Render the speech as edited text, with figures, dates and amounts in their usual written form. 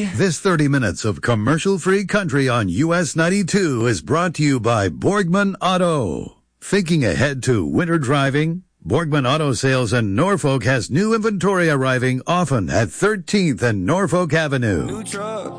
This 30 minutes of commercial-free country on US 92 is brought to you by Borgman Auto. Thinking ahead to winter driving? Borgman Auto Sales in Norfolk has new inventory arriving often at 13th and Norfolk Avenue. New truck.